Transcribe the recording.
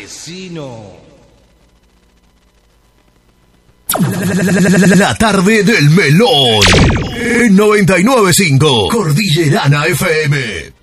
asesino. La tarde del melón en 99.5 Cordillerana FM.